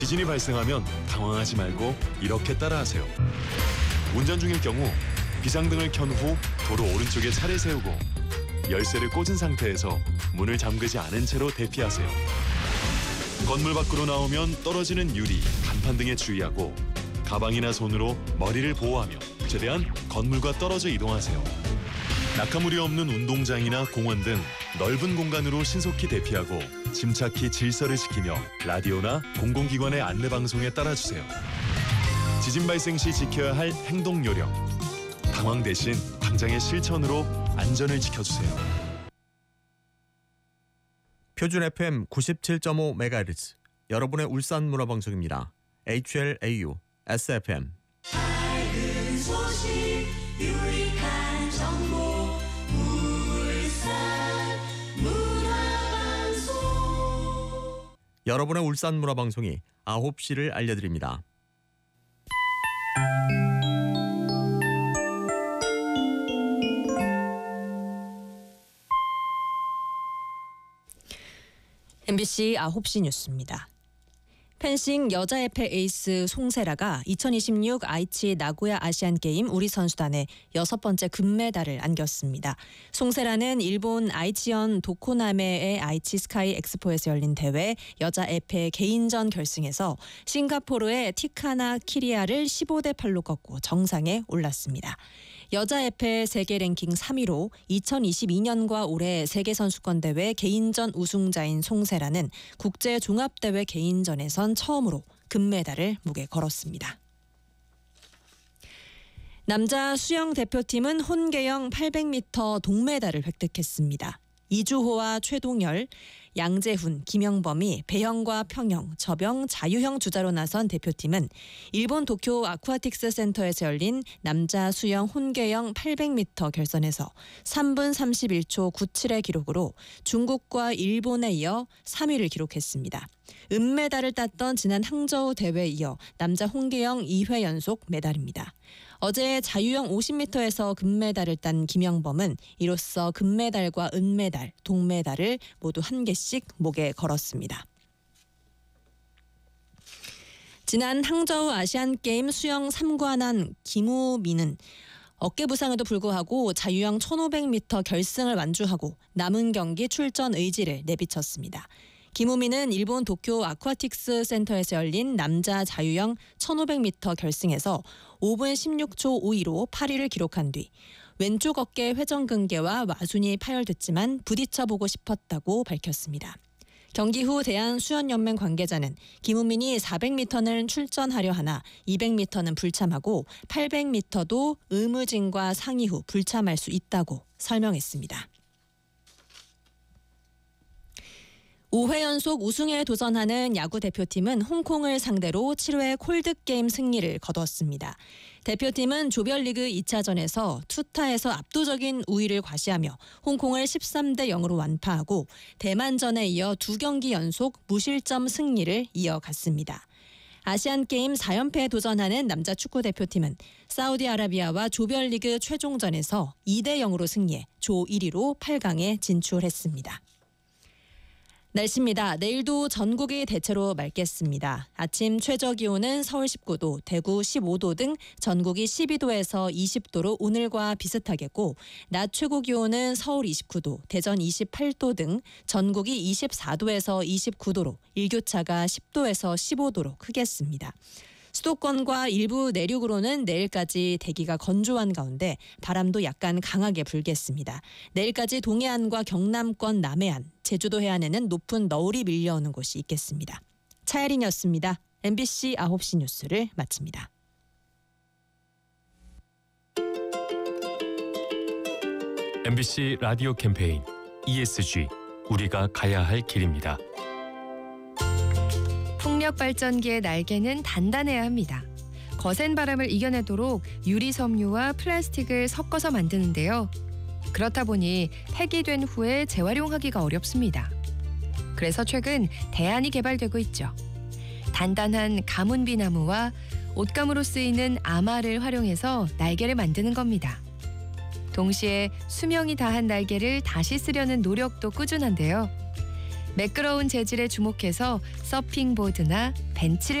지진이 발생하면 당황하지 말고 이렇게 따라하세요. 운전 중일 경우 비상등을 켠 후 도로 오른쪽에 차를 세우고 열쇠를 꽂은 상태에서 문을 잠그지 않은 채로 대피하세요. 건물 밖으로 나오면 떨어지는 유리, 간판 등에 주의하고 가방이나 손으로 머리를 보호하며 최대한 건물과 떨어져 이동하세요. 낙하물이 없는 운동장이나 공원 등 넓은 공간으로 신속히 대피하고 침착히 질서를 지키며 라디오나 공공기관의 안내방송에 따라주세요. 지진 발생 시 지켜야 할 행동 요령. 당황 대신 당장의 실천으로 안전을 지켜주세요. 표준 FM 97.5MHz 여러분의 울산 문화방송입니다. HLAU SFM. 밝은 소식 유익한 정보 울산 문화방송. 여러분의 울산 문화방송이 9시를 알려드립니다. MBC 9시 뉴스입니다. 펜싱 여자협회 에이스 송세라가 2026 아이치 나고야 아시안게임 우리 선수단에 6번째 금메달을 안겼습니다. 송세라는 일본 아이치현 도코나메의 아이치 스카이 엑스포에서 열린 대회 여자협회 개인전 결승에서 싱가포르의 티카나 키리아를 15대 8로 꺾고 정상에 올랐습니다. 여자협회 세계 랭킹 3위로 2022년과 올해 세계선수권대회 개인전 우승자인 송세라는 국제종합대회 개인전에선 처음으로 금메달을 목에 걸었습니다. 남자 수영 대표팀은 혼계영 800m 동메달을 획득했습니다. 이주호와 최동열, 양재훈, 김영범이 배영과 평영, 저병, 자유형 주자로 나선 대표팀은 일본 도쿄 아쿠아틱스 센터에서 열린 남자 수영 혼계영 800m 결선에서 3분 31초 97의 기록으로 중국과 일본에 이어 3위를 기록했습니다. 은메달을 땄던 지난 항저우 대회에 이어 남자 혼계영 2회 연속 메달입니다. 어제 자유형 50m에서 금메달을 딴 김영범은 이로써 금메달과 은메달, 동메달을 모두 한 개씩 목에 걸었습니다. 지난 항저우 아시안게임 수영 3관왕 김우민은 어깨 부상에도 불구하고 자유형 1500m 결승을 완주하고 남은 경기 출전 의지를 내비쳤습니다. 김우민은 일본 도쿄 아쿠아틱스 센터에서 열린 남자 자유형 1500m 결승에서 5분 16초 52로 8위를 기록한 뒤 왼쪽 어깨 회전근개와 와순이 파열됐지만 부딪혀보고 싶었다고 밝혔습니다. 경기 후 대한수영연맹 관계자는 김우민이 400m는 출전하려 하나 200m는 불참하고 800m도 의무진과 상의 후 불참할 수 있다고 설명했습니다. 5회 연속 우승에 도전하는 야구 대표팀은 홍콩을 상대로 7회 콜드게임 승리를 거뒀습니다. 대표팀은 조별리그 2차전에서 투타에서 압도적인 우위를 과시하며 홍콩을 13대 0으로 완파하고 대만전에 이어 2경기 연속 무실점 승리를 이어갔습니다. 아시안게임 4연패에 도전하는 남자 축구대표팀은 사우디아라비아와 조별리그 최종전에서 2대 0으로 승리해 조 1위로 8강에 진출했습니다. 날씨입니다. 내일도 전국이 대체로 맑겠습니다. 아침 최저기온은 서울 19도, 대구 15도 등 전국이 12도에서 20도로 오늘과 비슷하겠고 낮 최고기온은 서울 29도, 대전 28도 등 전국이 24도에서 29도로 일교차가 10도에서 15도로 크겠습니다. 수도권과 일부 내륙으로는 내일까지 대기가 건조한 가운데 바람도 약간 강하게 불겠습니다. 내일까지 동해안과 경남권 남해안, 제주도 해안에는 높은 너울이 밀려오는 곳이 있겠습니다. 차혜린이었습니다. MBC 9시 뉴스를 마칩니다. MBC 라디오 캠페인 ESG 우리가 가야 할 길입니다. 풍력 발전기의 날개는 단단해야 합니다. 거센 바람을 이겨내도록 유리 섬유와 플라스틱을 섞어서 만드는데요. 그렇다 보니 폐기된 후에 재활용하기가 어렵습니다. 그래서 최근 대안이 개발되고 있죠. 단단한 가문비나무와 옷감으로 쓰이는 아마를 활용해서 날개를 만드는 겁니다. 동시에 수명이 다한 날개를 다시 쓰려는 노력도 꾸준한데요. 매끄러운 재질에 주목해서 서핑보드나 벤치를